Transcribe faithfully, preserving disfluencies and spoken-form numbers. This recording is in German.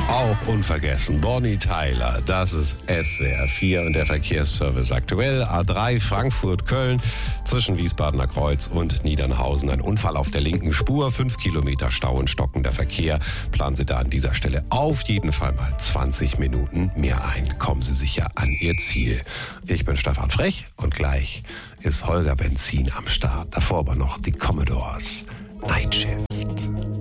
Auch unvergessen, Bonnie Tyler, das ist S W R vier und der Verkehrsservice aktuell. A drei Frankfurt-Köln zwischen Wiesbadener Kreuz und Niedernhausen. Ein Unfall auf der linken Spur, fünf Kilometer Stau und stockender Verkehr. Planen Sie da an dieser Stelle auf jeden Fall mal zwanzig Minuten mehr ein. Kommen Sie sicher an Ihr Ziel. Ich bin Stefan Frech und gleich ist Holger Benzin am Start. Davor aber noch die Commodores. Night Shift.